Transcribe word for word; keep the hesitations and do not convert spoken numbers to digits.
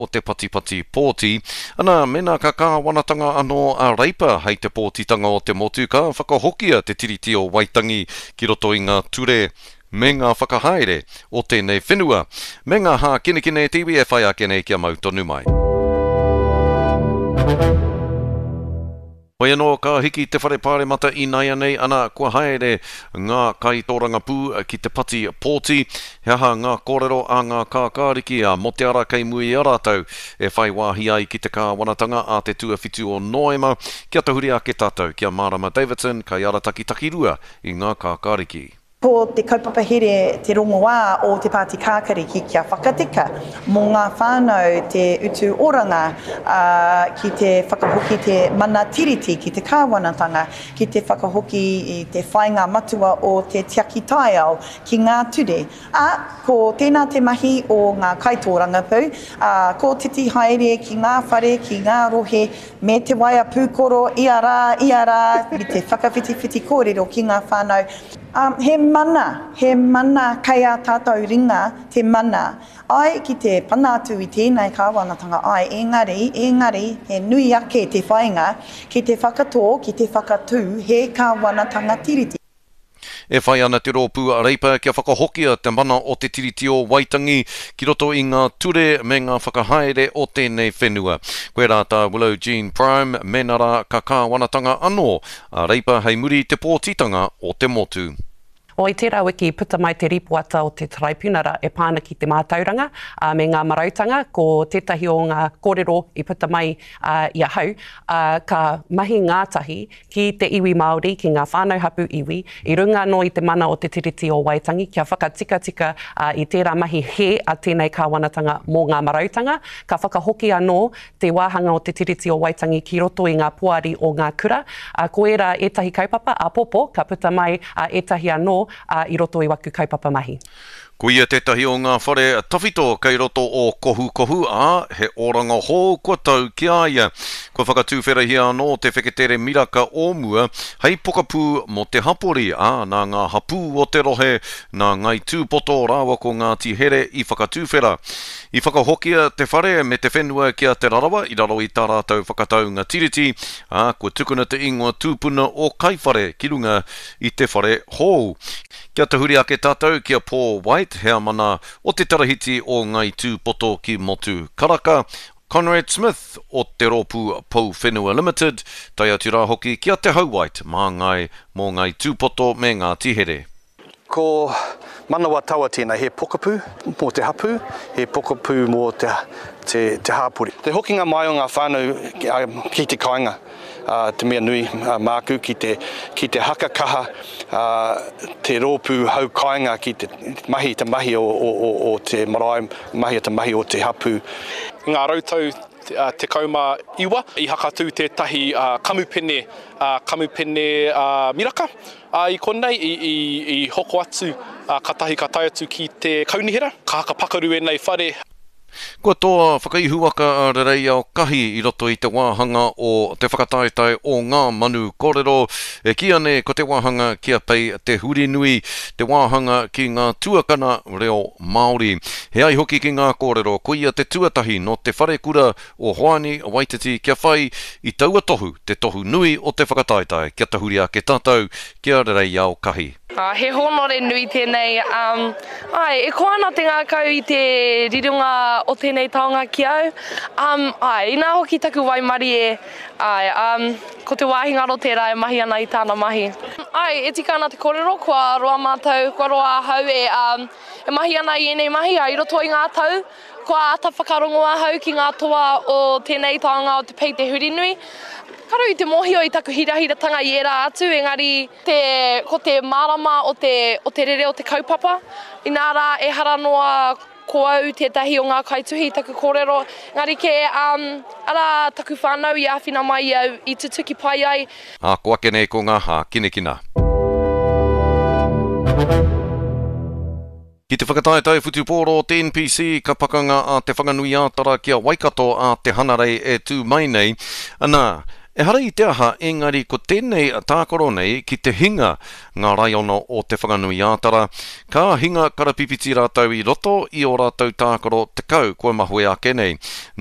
o te Patipati Pōti. Ana, mena ka kāwanatanga anō a reipa hei te pōtitanga o te motu ka whakahokia te tiriti o Waitangi ki roto i ngā ture me ngā whakahaere o tēnei whenua. Me ngā hā kinekine te iwi e whai ake nei kia mau tonu mai. Hoi anō ka hiki te whare pāre mata i naia nei ana kua haere ngā kaitōranga pū ki te Pati Pōti. He aha ngā kōrero a ngā kākāriki a mo te ara kei mui a rātou e whai wāhi ai ki te kāwanatanga a te tuawhitu o Noema. Kia tahuri ake tātou, kia Marama Davidson, kai arataki takirua i ngā kākāriki. Ko te kaupapa here te rongoā o te Pāti Kākāriki kia whakatika mō ngā whānau te utu oranga uh, ki te whakahoki te mana tiriti ki te kāwanatanga, ki te whakahoki i te whainga matua o te tiaki taiao ki ngā ture. A, ko tēnā te mahi o ngā kaitōranga pū, uh, ko titi haere ki ngā whare, ki ngā rohe, me te waia pūkoro, ia rā, ia rā, me te whakawhiti-whiti kōrero ki ngā whānau. Um, he mana, he mana kai a tātou ringa, te mana. Ai ki te panatu i tēnei kāwanatanga, ai engari, engari, he nui ake te whainga, ki te whakatō, ki te whakatū, he kāwanatanga tiriti. E whai ana te rōpū a reipa kia whakahokia te mana o te tiriti o Waitangi ki roto i ngā ture me ngā whakahaere o tēnei whenua. Koe rāta Willow Jean Prime, menara ka kāwanatanga anō a reipa hei muri te pōtitanga o te motu. O i tērā wiki puta mai te ripuata o te traipunara e pāna ki te mātauranga uh, me ngā marautanga ko tētahi o ngā kōrero i puta mai uh, i ahau uh, ka mahi ngātahi ki te iwi Māori ki ngā whānau hapu iwi i runga no i te mana o te tiriti o Waitangi kia whakatika tika uh, i tērā mahi he a tēnei kāwanatanga mō ngā marautanga ka whakahoki anō te wāhanga o te tiriti o Waitangi ki roto i ngā puari o ngā kura uh, ko era etahi kaupapa a popo ka puta mai uh, etahi anō Uh, i roto i waku kaupapa mahi. Ko ia tētahi o ngā whare tawhito kei roto o kohu kohu a he oranga hō kua tau ki aia. Ko whakatūwhera hia anō te wheketere miraka o mua hei pokapū mo te hapori a nā ngā hapū o te rohe nā ngai tūpoto rāwa ko ngā tihere i whakatūwhera. I whakahokia te whare me te whenua kia te rarawa i raro i tā rātou whakataunga tiriti a kua tukuna te ingoa tūpuna o kaiwhare ki runga i te whare hou. Kia tahuri ake tātou kia Paul White, hea mana o te tarahiti o ngai tūpoto ki motu karaka. Conrad Smith o te rōpū Pou Whenua Limited, tai atu rā hoki kia te hauwait mā ngai mō ngai tūpoto me ngā tihere. Ko manawa taua tēnā, he pokapū mō te hapu, he pokapū mō te, te, te hāpuri. Te hokinga mai o ngā whānau ki te kāinga. Uh, te mea nui uh, māku ki te, ki te haka kaha, uh, te rōpū hau kāinga ki te mahi te mahi o, o, o te marae, mahi te mahi o te hapu. Ngā rautau te, uh, te kauma iwa, i hakatū tētahi uh, kamupene, uh, kamupene uh, miraka. Uh, I konei, i, i, i hoko atu, uh, katahi ka tai atu ki te kaunihera, ka haka pakaru e nei whare. Kua toa whakaihuaka a rerei ao kahi i roto i te wāhanga o te whakataetai o ngā manu kōrero. E kia ne ko te wāhanga kia pei te huri nui, te wāhanga ki ngā tuakana reo Māori. He ai hoki ki ngā kōrero, ko ia te tuatahi no te whare kura o Hoani Waititi kia whai i taua tohu, te tohu nui o te whakataetai. Kia tahuri ake tātou, kia rerei ao kahi. Uh, he honore nui tēnei. Um, ai, e koana te ngā kau i te rirunga o tēnei taonga ki au. Um, ai, ina hoki taku waimari e, ai, um, ko te wāhinga ro tērā e mahi ana i tāna mahi. Ai, e tika ana te kōrero, kua roa mātou, kua roa hau e, um, e mahi ana i enei mahi, ai, roto i ngā tau, kua ata whakarongoa hau ki ngā toa o tēnei taonga o te pei te huri nui. Karu i te mohio i taku hirahiratanga i era atu, engari te, ko te marama o te, o te rere o te kaupapa. I nā rā e haranoa ko au tētahi o ngā kaituhi i taku kōrero. Engari ke um, ara taku whānau i āwhina mai au i tutuki pai ai. A ko ake nei ko ngā hā kinekina. Ki te whakataetai whutupōro o te N P C, ka pakanga a te whanganui ātara kia Waikato a te hanarei e tū mai nei. Ana, E hara I te aha, engari ko tēnei tākoro nei ki te hinga ngā raiona o te whanganui ātara. Ka hinga karapipiti rātou I roto I o rātou tākoro te kau, koe mahue ake nei.